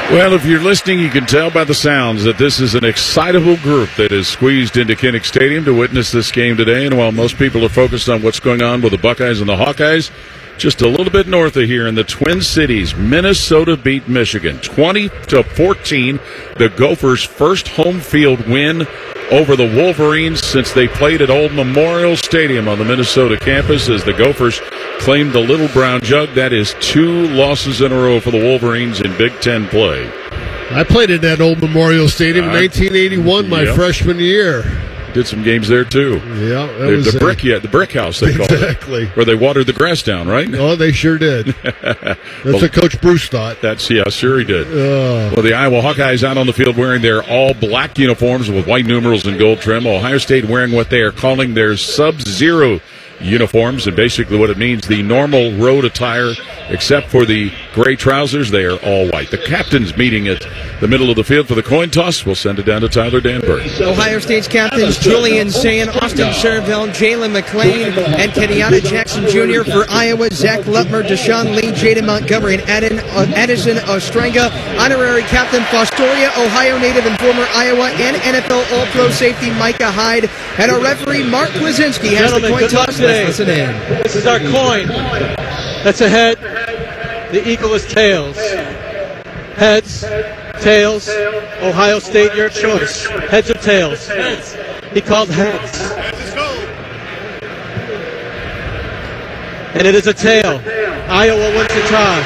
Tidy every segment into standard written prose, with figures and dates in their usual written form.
Well, if you're listening, you can tell by the sounds that this is an excitable group that is squeezed into Kinnick Stadium to witness this game today. And while most people are focused on what's going on with the Buckeyes and the Hawkeyes, just a little bit north of here in the Twin Cities, Minnesota beat Michigan 20-14. The Gophers' first home field win over the Wolverines since they played at Old Memorial Stadium on the Minnesota campus as the Gophers claimed the Little Brown Jug. That is 2 losses in a row for the Wolverines in Big Ten play. I played at that Old Memorial Stadium in 1981, my freshman year. Did some games there, too. Yeah. The brick house, they called it. Exactly. Where they watered the grass down, right? Oh, they sure did. That's what Coach Bruce thought. Sure he did. Well, the Iowa Hawkeyes out on the field wearing their all-black uniforms with white numerals and gold trim. Ohio State wearing what they are calling their Sub-Zero uniforms, and basically what it means, the normal road attire, except for the gray trousers, they are all white. The captains meeting at the middle of the field for the coin toss. We'll send it down to Tyler Danberg. Ohio State's captains Julian Sayin, Austin Sherville, Jalen McClain, and Kenyatta Jackson Jr. For Iowa, Zach Lutmer, Deshaun Lee, Jaden Montgomery, and Addison Ostrenga. Honorary captain Fostoria, Ohio native and former Iowa and NFL All-Pro safety Micah Hyde, and our referee Mark Kwasinski has the coin toss. Let's listen in. This is our coin. That's a head. The eagle is tails. Heads, tails. Ohio State, your choice. Heads or tails? Heads. He called heads. And it is a tail. Iowa wins the toss.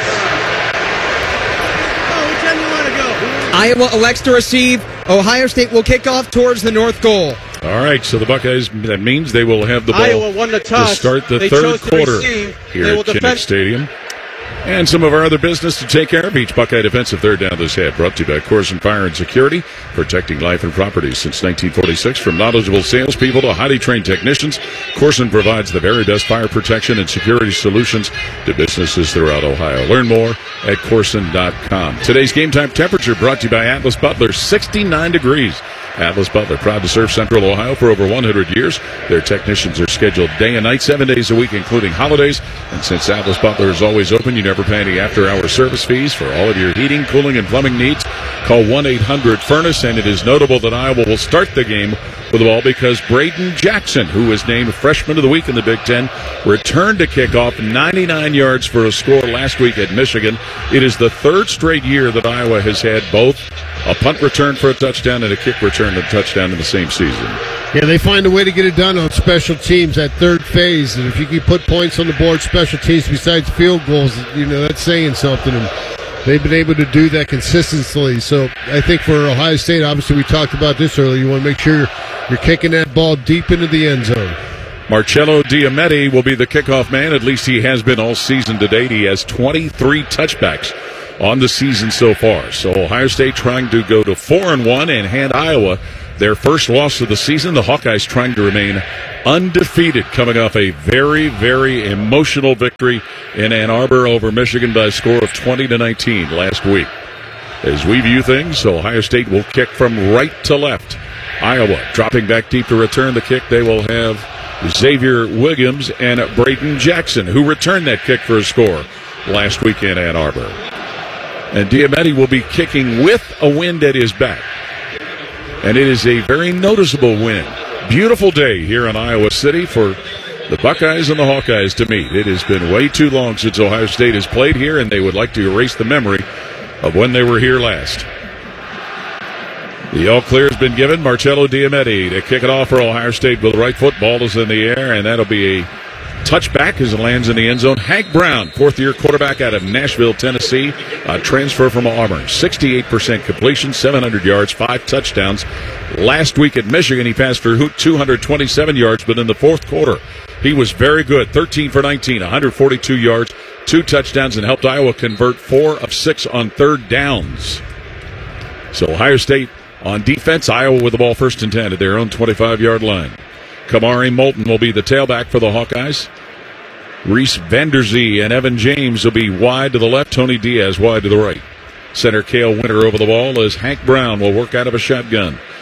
Which end do you want to go? Iowa elects to receive. Ohio State will kick off towards the north goal. All right, so the Buckeyes, that means they will have the ball Iowa won the toss. to start the third quarter here at Kinnick Stadium. And some of our other business to take care of. Each Buckeye defensive third down this half brought to you by Corson Fire and Security, protecting life and property since 1946. From knowledgeable salespeople to highly trained technicians, Corson provides the very best fire protection and security solutions to businesses throughout Ohio. Learn more at Corson.com. Today's game time temperature brought to you by Atlas Butler, 69 degrees. Atlas Butler, proud to serve Central Ohio for over 100 years. Their technicians are scheduled day and night, 7 days a week, including holidays. And since Atlas Butler is always open, you never pay any after-hour service fees for all of your heating, cooling, and plumbing needs. Call 1-800-FURNACE, and it is notable that Iowa will start the game with the ball because Braden Jackson, who was named Freshman of the Week in the Big Ten, returned to kick off 99 yards for a score last week at Michigan. It is the third straight year that Iowa has had both a punt return for a touchdown and a kick return and a touchdown in the same season. Yeah, they find a way to get it done on special teams, that third phase. And if you can put points on the board, special teams besides field goals, that's saying something. And they've been able to do that consistently. So I think for Ohio State, obviously we talked about this earlier, you want to make sure you're kicking that ball deep into the end zone. Marcello Diametti will be the kickoff man. At least he has been all season to date. He has 23 touchbacks on the season so far. So Ohio State trying to go to 4-1 and hand Iowa their first loss of the season. The Hawkeyes trying to remain undefeated, coming off a very, very emotional victory in Ann Arbor over Michigan by a score of 20-19 last week. As we view things, Ohio State will kick from right to left. Iowa dropping back deep to return the kick. They will have Xavier Williams and Braden Jackson, who returned that kick for a score last week in Ann Arbor. And Diametti will be kicking with a wind at his back. And it is a very noticeable wind. Beautiful day here in Iowa City for the Buckeyes and the Hawkeyes to meet. It has been way too long since Ohio State has played here, and they would like to erase the memory of when they were here last. The all clear has been given. Marcello Diametti to kick it off for Ohio State with the right foot. Ball is in the air, and that'll be a touchback as it lands in the end zone. Hank Brown, fourth-year quarterback out of Nashville, Tennessee, a transfer from Auburn. 68% completion, 700 yards, 5 touchdowns. Last week at Michigan, he passed for 227 yards, but in the fourth quarter, he was very good. 13 for 19, 142 yards, 2 touchdowns, and helped Iowa convert 4 of 6 on third downs. So Ohio State on defense, Iowa with the ball first and 10 at their own 25-yard line. Kamari Moulton will be the tailback for the Hawkeyes. Reese Vanderzee and Evan James will be wide to the left. Tony Diaz wide to the right. Center Cale Winter over the ball as Hank Brown will work out of a shotgun.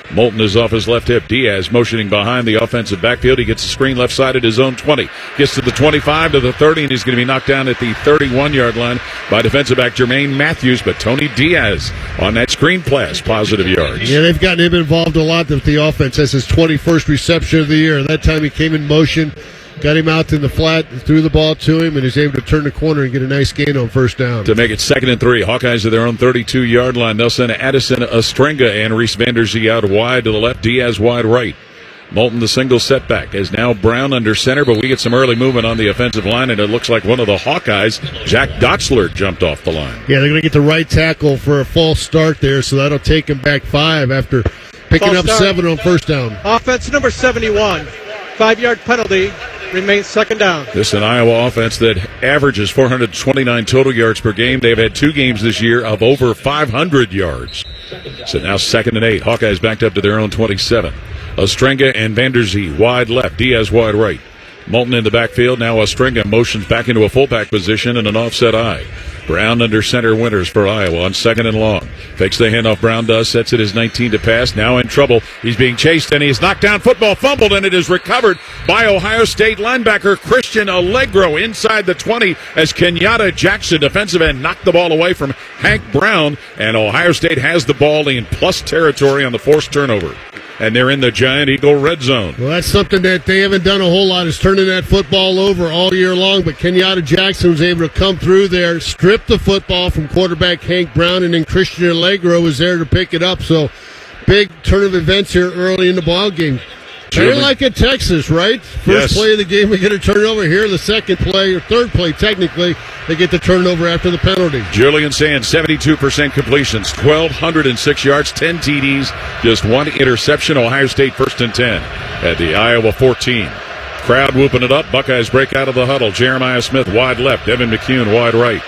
Moulton is off his left hip. Diaz motioning behind the offensive backfield. He gets a screen left side at his own 20. Gets to the 25, to the 30, and he's going to be knocked down at the 31-yard line by defensive back Jermaine Matthews. But Tony Diaz on that screen pass, positive yards. Yeah, they've gotten him involved a lot with the offense. That's his 21st reception of the year. That time he came in motion, got him out in the flat, threw the ball to him, and is able to turn the corner and get a nice gain on first down. To make it 2nd and 3, Hawkeyes at their own 32-yard line. They'll send Addison Ostrenga and Reese Vanderzee out wide to the left, Diaz wide right. Moulton, the single setback, is now Brown under center, but we get some early movement on the offensive line, and it looks like one of the Hawkeyes, Jack Dotzler, jumped off the line. Yeah, they're going to get the right tackle for a false start there, so that'll take him back 5 after picking up 7 on first down. Offense number 71, 5-yard penalty. Remains 2nd down. This is an Iowa offense that averages 429 total yards per game. They've had 2 games this year of over 500 yards. So now 2nd and 8. Hawkeyes backed up to their own 27. Ostrenga and Vanderzee wide left. Diaz wide right. Moulton in the backfield. Now Ostrenga motions back into a fullback position and an offset eye. Brown under center, Winters for Iowa on 2nd and long. Fakes the handoff. Brown does. Sets it as 19 to pass. Now in trouble. He's being chased and he's knocked down. Football fumbled, and it is recovered by Ohio State linebacker Christian Allegro inside the 20 as Kenyatta Jackson, defensive end, knocked the ball away from Hank Brown, and Ohio State has the ball in plus territory on the forced turnover. And they're in the Giant Eagle red zone. Well, that's something that they haven't done a whole lot, is turning that football over all year long. But Kenyatta Jackson was able to come through there, strip the football from quarterback Hank Brown, and then Christian Allegro was there to pick it up. So big turn of events here early in the ball game. Kind of like at Texas, right? First play of the game, we get a turnover. Here, the second play, or third play, technically, they get the turnover after the penalty. Julian Sands, 72% completions, 1,206 yards, 10 TDs, just 1 interception. Ohio State 1st and 10 at the Iowa 14. Crowd whooping it up. Buckeyes break out of the huddle. Jeremiah Smith wide left. Devin McCune wide right.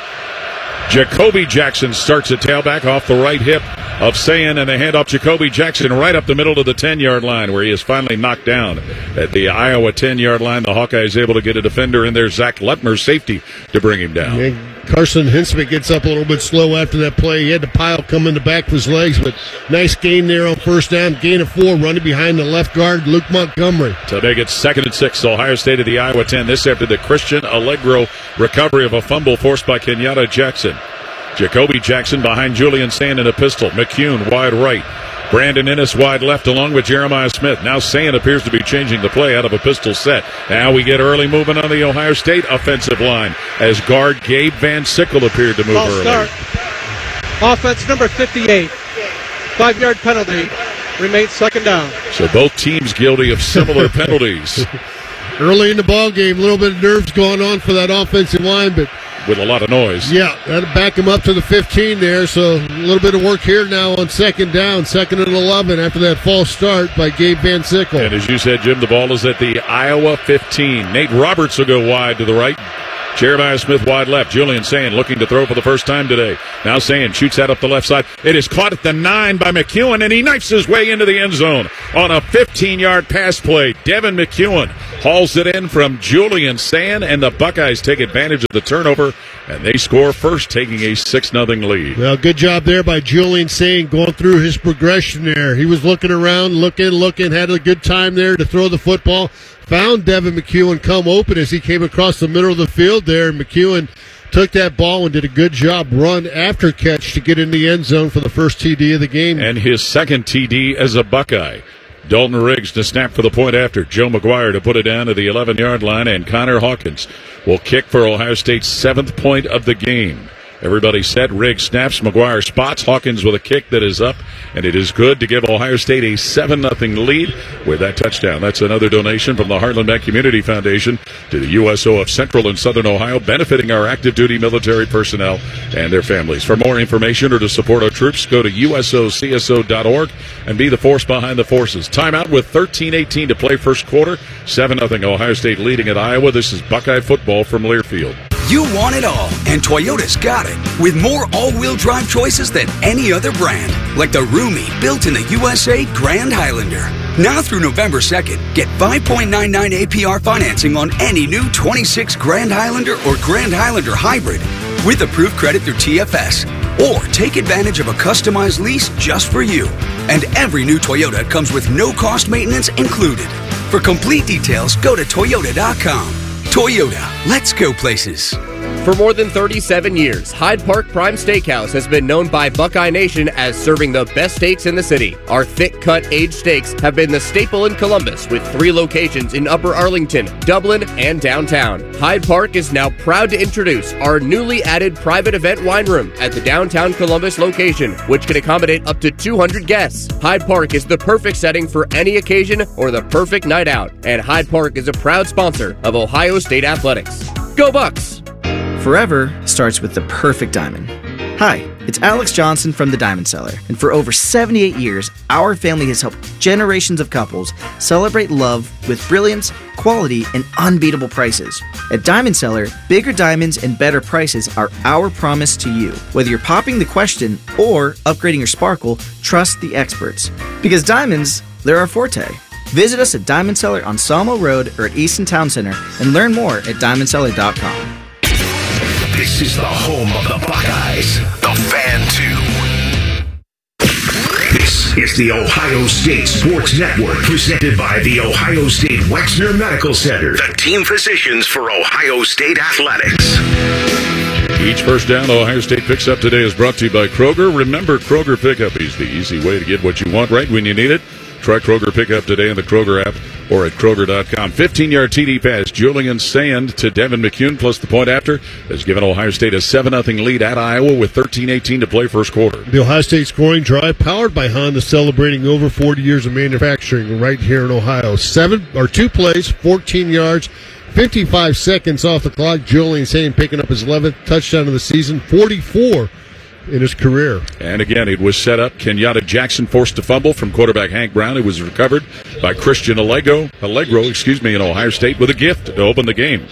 Jacoby Jackson starts at tailback off the right hip of Sayin, and they hand off Jacoby Jackson right up the middle to the 10-yard line, where he is finally knocked down at the Iowa 10-yard line. The Hawkeyes able to get a defender in there, Zach Lutmer, safety, to bring him down. Yeah, Carson Hinsmick gets up a little bit slow after that play. He had the pile come in the back of his legs, but nice gain there on first down. Gain of 4, running behind the left guard, Luke Montgomery. To make it 2nd and 6, Ohio State at the Iowa 10. This after the Christian Allegro recovery of a fumble forced by Kenyatta Jackson. Jacoby Jackson behind Julian Sand in a pistol. McCune wide right. Brandon Ennis wide left along with Jeremiah Smith. Now Sand appears to be changing the play out of a pistol set. Now we get early movement on the Ohio State offensive line as guard Gabe Van Sickle appeared to move early. Start. Offense number 58. 5-yard penalty. Remains 2nd down. So both teams guilty of similar penalties. Early in the ball game, a little bit of nerves going on for that offensive line, but with a lot of noise. Yeah, that'll back him up to the 15 there. So a little bit of work here now on 2nd down, 2nd and 11 after that false start by Gabe Van Sickle. And as you said, Jim, the ball is at the Iowa 15. Nate Roberts will go wide to the right. Jeremiah Smith wide left. Julian Sand looking to throw for the first time today. Now Sand shoots that up the left side. It is caught at the 9 by McEwen, and he knifes his way into the end zone on a 15-yard pass play. Devin McEwen hauls it in from Julian Sand, and the Buckeyes take advantage of the turnover, and they score first, taking a 6-0 lead. Well, good job there by Julian Sand going through his progression there. He was looking around, looking, had a good time there to throw the football. Found Devin McEwen come open as he came across the middle of the field there, and McEwen took that ball and did a good job run after catch to get in the end zone for the first TD of the game. And his second TD as a Buckeye. Dalton Riggs to snap for the point after. Joe McGuire to put it down to the 11-yard line, and Connor Hawkins will kick for Ohio State's 7th point of the game. Everybody set. Riggs snaps. McGuire spots. Hawkins with a kick that is up, and it is good to give Ohio State a 7-0 lead with that touchdown. That's another donation from the Heartland Bank Community Foundation to the USO of Central and Southern Ohio, benefiting our active duty military personnel and their families. For more information or to support our troops, go to usocso.org and be the force behind the forces. Timeout with 13:18 to play first quarter. 7-0 Ohio State leading at Iowa. This is Buckeye football from Learfield. You want it all, and Toyota's got it. With more all-wheel drive choices than any other brand. Like the roomy, built-in-the-USA Grand Highlander. Now through November 2nd, get 5.99 APR financing on any new 26 Grand Highlander or Grand Highlander Hybrid. With approved credit through TFS. Or take advantage of a customized lease just for you. And every new Toyota comes with no-cost maintenance included. For complete details, go to Toyota.com. Toyota, let's go places. For more than 37 years, Hyde Park Prime Steakhouse has been known by Buckeye Nation as serving the best steaks in the city. Our thick-cut aged steaks have been the staple in Columbus, with 3 locations in Upper Arlington, Dublin, and downtown. Hyde Park is now proud to introduce our newly added private event wine room at the downtown Columbus location, which can accommodate up to 200 guests. Hyde Park is the perfect setting for any occasion or the perfect night out, and Hyde Park is a proud sponsor of Ohio State Athletics. Go Bucks! Forever starts with the perfect diamond. Hi, it's Alex Johnson from the Diamond Cellar, and for over 78 years, our family has helped generations of couples celebrate love with brilliance, quality, and unbeatable prices. At Diamond Cellar, bigger diamonds and better prices are our promise to you. Whether you're popping the question or upgrading your sparkle, trust the experts. Because diamonds, they're our forte. Visit us at Diamond Cellar on Sawmill Road or at Easton Town Center and learn more at diamondcellar.com. This is the home of the Buckeyes, the Fan 2. This is the Ohio State Sports Network, presented by the Ohio State Wexner Medical Center, the team physicians for Ohio State Athletics. Each first down Ohio State picks up today is brought to you by Kroger. Remember, Kroger Pickup is the easy way to get what you want right when you need it. Try Kroger Pickup today in the Kroger app or at Kroger.com. 15-yard TD pass. Julian Sand to Devin McCune, plus the point after, has given Ohio State a 7-0 lead at Iowa with 13:18 to play first quarter. The Ohio State scoring drive, powered by Honda, celebrating over 40 years of manufacturing right here in Ohio. 2 plays, 14 yards, 55 seconds off the clock. Julian Sand picking up his 11th touchdown of the season, 44 in his career. And again, it was set up. Kenyatta Jackson forced a fumble from quarterback Hank Brown. It was recovered by Christian Allegro, in Ohio State with a gift to open the game.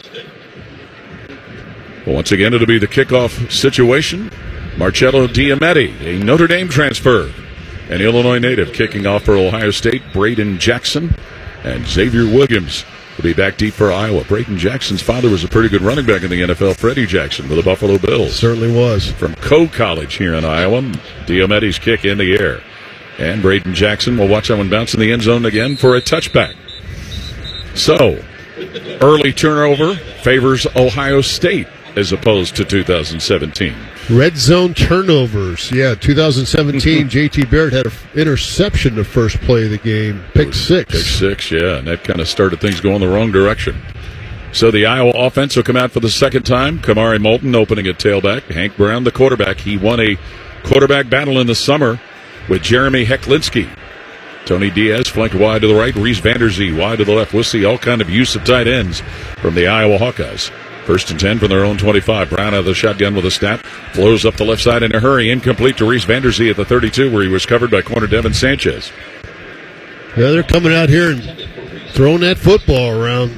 Well, once again, it'll be the kickoff situation. Marcello Diametti, a Notre Dame transfer, an Illinois native, kicking off for Ohio State. Braden Jackson and Xavier Williams will be back deep for Iowa. Braden Jackson's father was a pretty good running back in the NFL, Freddie Jackson, with the Buffalo Bills. Certainly was. From Coe College here in Iowa, Diometti's kick in the air. And Braden Jackson will watch that one bounce in the end zone again for a touchback. So, early turnover favors Ohio State as opposed to 2017. Red zone turnovers. Yeah, 2017, J.T. Barrett had an interception the first play of the game. Pick six. Pick six, yeah, and that kind of started things going the wrong direction. So the Iowa offense will come out for the second time. Kamari Moulton opening at tailback. Hank Brown, the quarterback. He won a quarterback battle in the summer with Jeremy Hecklinski. Tony Diaz flanked wide to the right. Reese Vanderzee wide to the left. We'll see all kind of use of tight ends from the Iowa Hawkeyes. 1st and 10 from their own 25. Brown out of the shotgun with a snap. Flows up the left side in a hurry. Incomplete to Reese Vanderzee at the 32, where he was covered by corner Devin Sanchez. Yeah, they're coming out here and throwing that football around.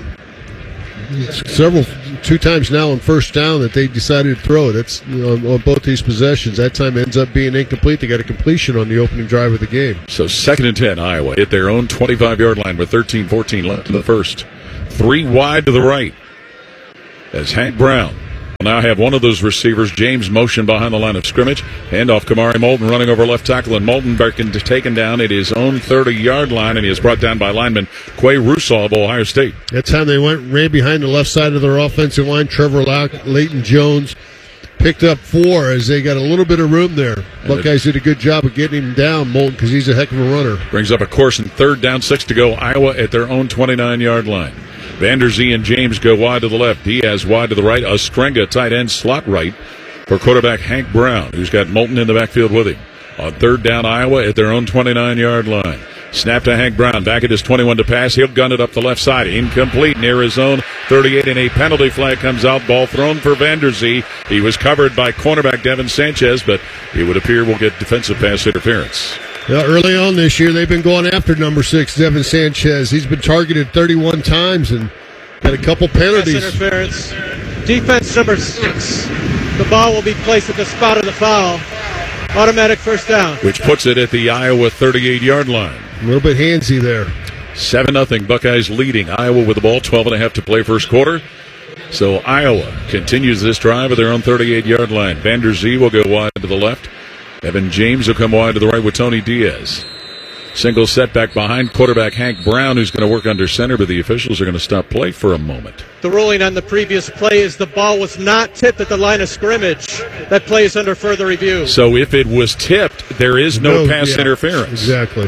Two times now on first down that they decided to throw it. That's on both these possessions. That time ends up being incomplete. They got a completion on the opening drive of the game. So 2nd and 10, Iowa at their own 25-yard line with 13-14 left in the first. 3 wide to the right. As Hank Brown will now have one of those receivers, James, motion behind the line of scrimmage. Handoff Kamari Moulton running over left tackle, and Moulton taken down at his own 30-yard line, and he is brought down by lineman Quay Russaw of Ohio State. That time they ran behind the left side of their offensive line. Trevor Leighton Jones picked up 4 as they got a little bit of room there. Buckeyes did a good job of getting him down, Moulton, because he's a heck of a runner. Brings up a course in 3rd down, 6 to go. Iowa at their own 29-yard line. Vanderzee and James go wide to the left. Diaz wide to the right. Ostrenga, tight end, slot right for quarterback Hank Brown, who's got Moulton in the backfield with him. On 3rd down, Iowa at their own 29-yard line. Snap to Hank Brown. Back at his 21 to pass. He'll gun it up the left side. Incomplete near his own 38, and a penalty flag comes out. Ball thrown for Vanderzee. He was covered by cornerback Devin Sanchez, but it would appear we'll get defensive pass interference. Yeah, early on this year, they've been going after number 6, Devin Sanchez. He's been targeted 31 times and got a couple penalties. Pass interference. Defense number 6. The ball will be placed at the spot of the foul. Automatic first down. Which puts it at the Iowa 38-yard line. A little bit handsy there. 7-0, Buckeyes leading. Iowa with the ball, 12.5 to play first quarter. So Iowa continues this drive at their own 38-yard line. Vander Zee will go wide to the left. Evan James will come wide to the right with Tony Diaz. Single setback behind quarterback Hank Brown, who's going to work under center, but the officials are going to stop play for a moment. The ruling on the previous play is the ball was not tipped at the line of scrimmage. That play is under further review. So if it was tipped, there is no pass interference. Exactly.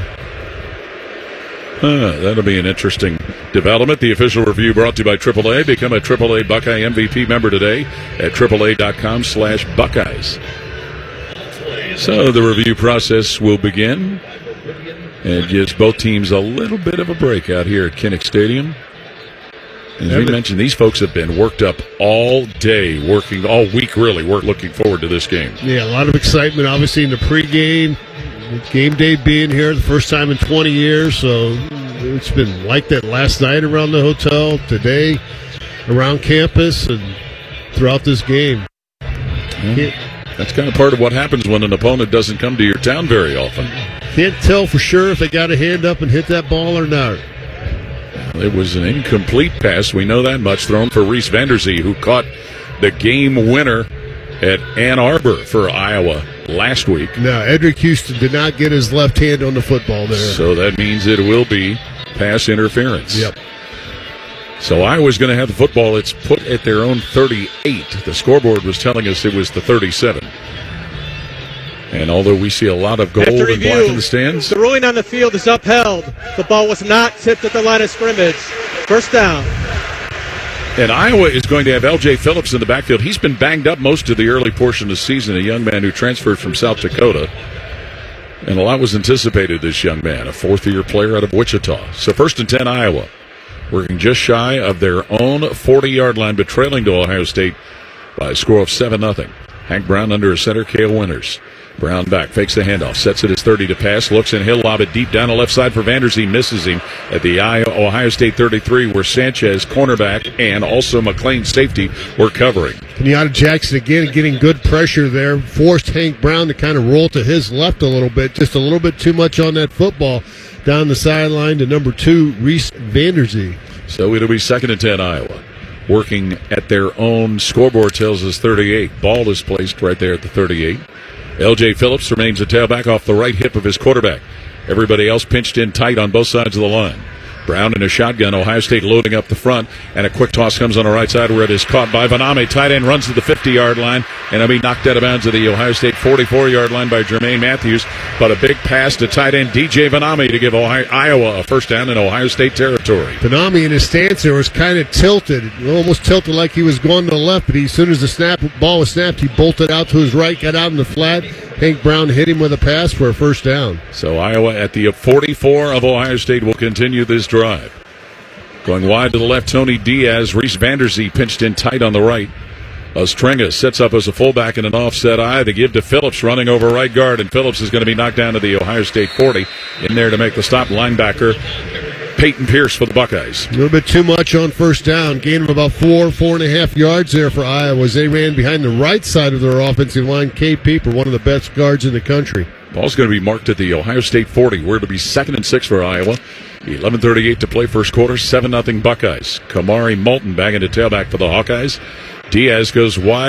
That'll be an interesting development. The official review brought to you by AAA. Become a AAA Buckeye MVP member today at AAA.com/Buckeyes. So the review process will begin. And gives both teams a little bit of a break out here at Kinnick Stadium. As we mentioned, these folks have been worked up all day, working all week, really. We're looking forward to this game. Yeah, a lot of excitement, obviously, in the pregame. Game day being here, the first time in 20 years. So it's been like that last night around the hotel, today around campus, and throughout this game. That's kind of part of what happens when an opponent doesn't come to your town very often. Can't tell for sure if they got a hand up and hit that ball or not. It was an incomplete pass. We know that much. Thrown for Reese Vander Zee, who caught the game winner at Ann Arbor for Iowa last week. Now, Edric Houston did not get his left hand on the football there. So that means it will be pass interference. Yep. So Iowa's going to have the football. It's put at their own 38. The scoreboard was telling us it was the 37. And although we see a lot of gold and black in the stands, the ruling on the field is upheld. The ball was not tipped at the line of scrimmage. First down. And Iowa is going to have L.J. Phillips in the backfield. He's been banged up most of the early portion of the season, a young man who transferred from South Dakota. And a lot was anticipated, this young man, a fourth-year player out of Wichita. So 1st and 10, Iowa, working just shy of their own 40-yard line, but trailing to Ohio State by a score of 7-0. Hank Brown under a center, Cale Winters. Brown back, fakes the handoff, sets it as 30 to pass, looks and he'll lob it deep down the left side for Vander Zee, misses him at the Ohio State 33, where Sanchez, cornerback, and also McLean, safety, were covering. Kenyatta Jackson again getting good pressure there, forced Hank Brown to kind of roll to his left a little bit, just a little bit too much on that football. Down the sideline to number 2, Reese Vander Zee. So it'll be 2nd and 10, Iowa. Working at their own scoreboard tells us 38. Ball is placed right there at the 38. L.J. Phillips remains a tailback off the right hip of his quarterback. Everybody else pinched in tight on both sides of the line. Brown in a shotgun, Ohio State loading up the front, and a quick toss comes on the right side where it is caught by Vaname. Tight end runs to the 50-yard line, and it'll be knocked out of bounds at the Ohio State 44-yard line by Jermaine Matthews. But a big pass to tight end DJ Vaname to give Iowa a first down in Ohio State territory. Vaname in his stance there was kind of tilted, almost tilted like he was going to the left, but as soon as the ball was snapped, he bolted out to his right, got out in the flat. Hank Brown hit him with a pass for a first down. So Iowa at the 44 of Ohio State will continue this drive. Going wide to the left, Tony Diaz. Reese Vander Zee pinched in tight on the right. Ostrenga sets up as a fullback in an offset eye to give to Phillips, running over right guard, and Phillips is going to be knocked down to the Ohio State 40. In there to make the stop, linebacker Peyton Pierce for the Buckeyes. A little bit too much on first down. Gain of about 4.5 yards there for Iowa as they ran behind the right side of their offensive line. Cade Pieper, one of the best guards in the country. Ball's going to be marked at the Ohio State 40, where it'll be 2nd and 6 for Iowa. 11:38 to play first quarter, 7-0 Buckeyes. Kamari Moulton back into tailback for the Hawkeyes. Diaz goes wide.